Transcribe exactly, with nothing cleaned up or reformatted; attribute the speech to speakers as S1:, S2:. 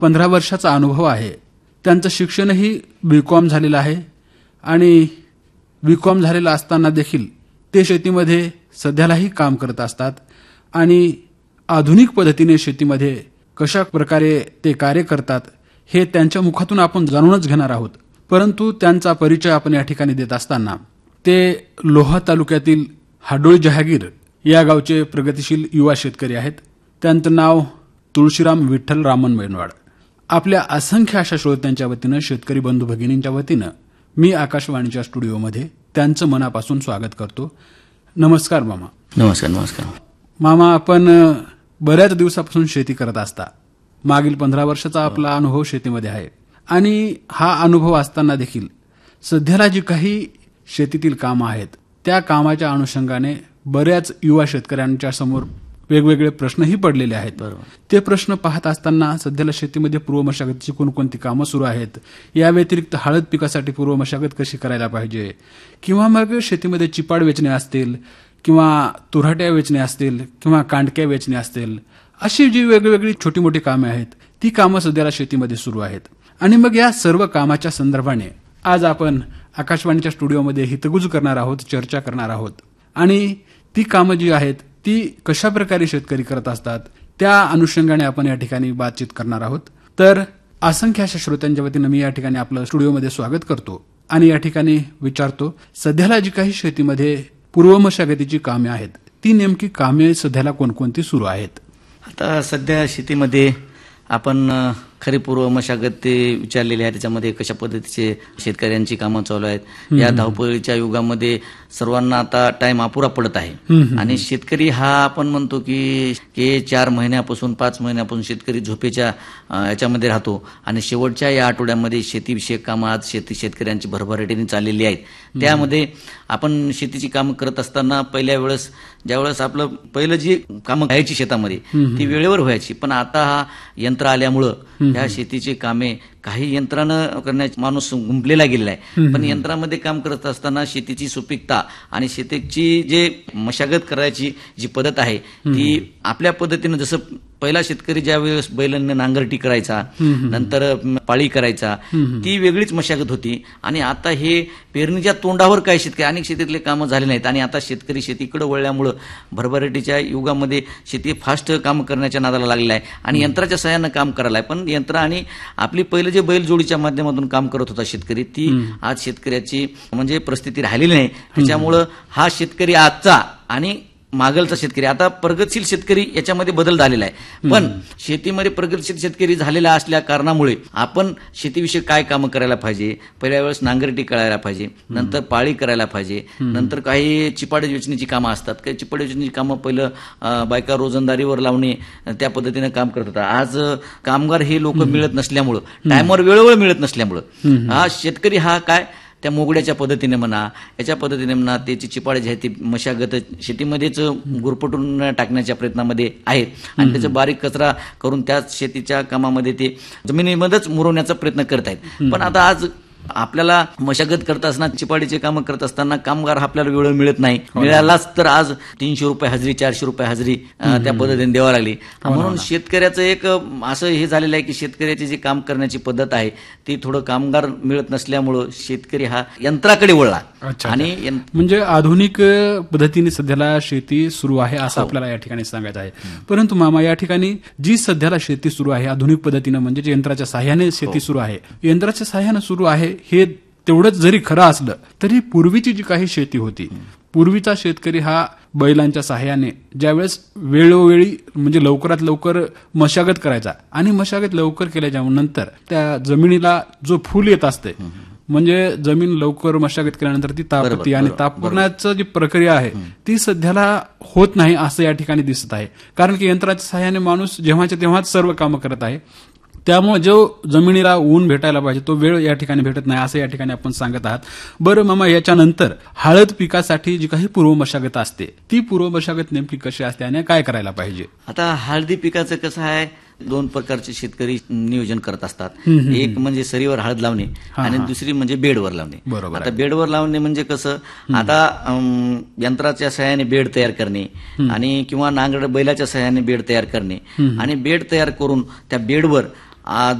S1: पंधरा वर्षाचा अनुभव आहे. त्यांचं शिक्षणही बी कॉम झालेलं आहे आणि बी कॉम झालेलं असताना देखील ते शेतीमध्ये सध्यालाही काम करत असतात आणि आधुनिक पद्धतीने शेतीमध्ये कशा प्रकारे ते कार्य करतात हे त्यांच्या मुखातून आपण जाणूनच घेणार आहोत. परंतु त्यांचा परिचय आपण या ठिकाणी देत असताना ते लोहा तालुक्यातील हाडोळी जहागीर या गावचे प्रगतिशील युवा शेतकरी आहेत. त्यांचं नाव तुळशीराम विठ्ठल रामन मैनवाड. आपल्या असंख्य अशा श्रोत्यांच्या वतीनं, शेतकरी बंधू भगिनींच्या वतीनं मी आकाशवाणीच्या स्टुडिओमध्ये त्यांचं मनापासून स्वागत करतो. नमस्कार मामा.
S2: नमस्कार. नमस्कार
S1: मामा, आपण बऱ्याच दिवसापासून शेती करत असता. मागील पंधरा वर्षाचा आपला अनुभव शेतीमध्ये आहे आणि हा अनुभव असताना देखील सध्याला जी काही शेतीतील कामं आहेत त्या कामाच्या अनुषंगाने बऱ्याच युवा शेतकऱ्यांच्या समोर वेगवेगळे प्रश्नही पडलेले आहेत. ते प्रश्न पाहत असताना सध्याला शेतीमध्ये पूर्व मशागतीची कोणकोणती कामं सुरू आहेत, या व्यतिरिक्त हळद पिकासाठी पूर्व मशागत कशी करायला पाहिजे, किंवा मग शेतीमध्ये चिपाड वेचणे असतील किंवा तुऱ्हाट्या वेचणे असतील किंवा कांडक्या वेचणे असतील, अशी जी वेगवेगळी छोटी मोठी कामे आहेत ती कामं सध्याला शेतीमध्ये सुरू आहेत. आणि मग या सर्व कामाच्या संदर्भाने आज आपण आकाशवाणीच्या स्टुडिओमध्ये हितगुज करणार आहोत, चर्चा करणार आहोत. आणि ती कामं जी आहेत ती कशा प्रकारे शेतकरी करत असतात त्या अनुषंगाने आपण या ठिकाणी बातचीत करणार आहोत. तर असंख्य अशा श्रोत्यांच्या वतीनं मी या ठिकाणी आपलं स्टुडिओमध्ये स्वागत करतो आणि या ठिकाणी विचारतो, सध्याला जी काही शेतीमध्ये पूर्व मशागतीची कामे आहेत ती नेमकी कामे सध्याला कोणकोणती सुरू आहेत?
S2: आता सध्या शेतीमध्ये आपण खरी पूर्व मशागत ते विचारलेली आहे. त्याच्यामध्ये कशा पद्धतीचे शेतकऱ्यांची कामं चालू आहेत. या धावपळीच्या युगामध्ये सर्वांना आता टाइम अपुरा पडत आहे आणि शेतकरी हा आपण म्हणतो की की चार महिन्यापासून पाच महिन्यापासून शेतकरी झोपेच्या याच्यामध्ये राहतो आणि शेवटच्या या आठवड्यामध्ये शेतीविषयक कामं आज शेती शेतकऱ्यांची भरभराटीने चाललेली आहेत. त्यामध्ये आपण शेतीची कामं करत असताना पहिल्या वेळेस ज्यावेळेस आपलं पहिलं जी कामं व्हायची शेतामध्ये ती वेळेवर व्हायची, पण आता हा यंत्र आल्यामुळं ह्या शेतीची कामे काही यंत्रानं करण्याचा माणूस गुंपलेला गेलेला आहे. पण यंत्रामध्ये काम करत असताना शेतीची सुपीकता आणि शेतीची जे मशागत करायची जी पद्धत आहे ती आपल्या पद्धतीनं, जसं पहिला शेतकरी ज्या वेळेस बैलांना नांगरटी करायचा, नंतर पाळी करायचा, ती वेगळीच मशागत होती. आणि आता हे पेरणीच्या तोंडावर काही शेतकरी अनेक शेतीतले कामं झाले नाहीत आणि आता शेतकरी शेतीकडे वळल्यामुळं भरभराटीच्या युगामध्ये शेती फास्ट काम करण्याच्या नादाला लागलेला आहे आणि यंत्राच्या सहाय्यानं काम करायला आहे. पण यंत्र आणि आपली पहिलं जे बैलजोडीच्या माध्यमातून काम करत होता शेतकरी, ती आज शेतकऱ्याची म्हणजे परिस्थिती राहिलेली नाही. त्याच्यामुळं हा शेतकरी आजचा आणि मागलचा शेतकरी, आता प्रगतशील शेतकरी याच्यामध्ये बदल झालेला आहे. पण शेतीमध्ये प्रगतशील शेतकरी झालेला असल्या कारणामुळे आपण शेतीविषयी काय कामं करायला पाहिजे, पहिल्या वेळेस नांगरटी करायला पाहिजे, नंतर पाळी करायला पाहिजे, नंतर काही चिपाड वेचणीची कामं असतात. काही चिपाड वेचणीची कामं पहिलं बायका रोजंदारीवर लावणे त्या पद्धतीनं काम करत होता. आज कामगार हे लोक मिळत नसल्यामुळं, टायमवर वेळोवेळ मिळत नसल्यामुळं हा शेतकरी हा काय त्या मोगड्याच्या पद्धतीने म्हणा, याच्या पद्धतीने म्हणा, त्याची चिपाड जी आहे ती मशागत शेतीमध्येच गुरपटून टाकण्याच्या प्रयत्नामध्ये आहेत आणि त्याचा बारीक कचरा करून त्याच शेतीच्या कामामध्ये ते जमिनीमध्येच मुरवण्याचा प्रयत्न करत आहेत. पण आता आज आपल्याला मशागत करत असताना, चिपाडीचे कामं करत असताना कामगार आपल्याला वेळ मिळत नाही. मिळालाच तर आज तीनशे रुपये हजरी, चारशे रुपये हजरी त्या पद्धतीने द्यावा लागली. म्हणून शेतकऱ्याचं एक असं हे झालेलं आहे की शेतकऱ्याची जी काम करण्याची पद्धत आहे ती थोडं कामगार मिळत नसल्यामुळं शेतकरी हा यंत्राकडे वळला. आणि
S1: म्हणजे आधुनिक पद्धतीने सध्याला शेती सुरू आहे असं आपल्याला या ठिकाणी सांगायचं आहे. परंतु मामा, या ठिकाणी जी सध्याला शेती सुरू आहे आधुनिक पद्धतीनं, म्हणजे यंत्राच्या सहाय्याने शेती सुरू आहे, यंत्राच्या सहाय्याने सुरू आहे हे तेवढंच जरी खरं असलं तरी पूर्वीची जी काही शेती होती, पूर्वीचा शेतकरी हा बैलांच्या सहाय्याने ज्यावेळेस वेळोवेळी म्हणजे लवकरात लवकर मशागत करायचा आणि मशागत लवकर केल्याच्या नंतर त्या जमिनीला जो फूल येत असते, म्हणजे जमीन लवकर मशागत केल्यानंतर ती तापते आणि तापवण्याची जी प्रक्रिया आहे ती सध्याला होत नाही असं या ठिकाणी दिसत आहे. कारण की यंत्राच्या सहाय्याने माणूस जेव्हाच्या तेव्हाच सर्व कामं करत आहे, त्यामुळे जो जमिनीला ऊन भेटायला पाहिजे तो वेळ या ठिकाणी भेटत नाही असं या ठिकाणी आपण सांगत आहात. बरं मामा, याच्यानंतर हळद पिकासाठी जी काही पूर्व मशागत असते ती पूर्व मशागत नेमकी कशी असते आणि काय करायला पाहिजे?
S2: आता हळदी पिकाचं कसं आहे, दोन प्रकारचे शेतकरी नियोजन करत असतात. एक म्हणजे सरीवर हळद लावणे आणि दुसरी म्हणजे बेडवर लावणे. आता बेडवर लावणे म्हणजे कसं, आता यंत्राच्या सहाय्याने बेड तयार करणे आणि किंवा नांगर बैलाच्या सहाय्याने बेड तयार करणे आणि बेड तयार करून त्या बेडवर आज